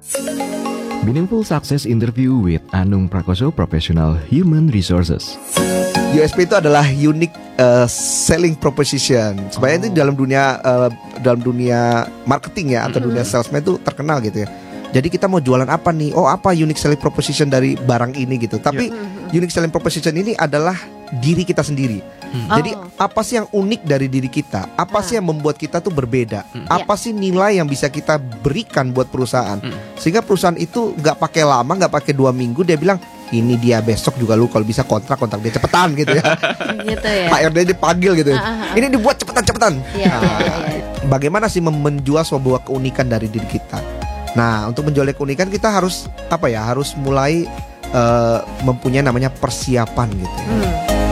Meaningful Success Interview with Anung Prakoso, Professional Human Resources. USP itu adalah unique selling proposition. Sebenarnya itu dalam dunia marketing ya, atau dunia salesman itu terkenal gitu ya. Jadi kita mau jualan apa nih? Oh, apa unique selling proposition dari barang ini gitu. Tapi unique selling proposition ini adalah diri kita sendiri. Jadi apa sih yang unik dari diri kita? Apa sih yang membuat kita tuh berbeda? Apa sih nilai yang bisa kita berikan buat perusahaan? Sehingga perusahaan itu nggak pakai lama, nggak pakai 2 minggu, dia bilang ini dia, besok juga lu kalau bisa kontrak dia cepetan gitu ya. Gitu ya. HRD dipanggil gitu. Ini dibuat cepetan. Bagaimana sih menjual sebuah keunikan dari diri kita? Nah, untuk menjual keunikan kita harus harus mulai mempunyai namanya persiapan gitu ya.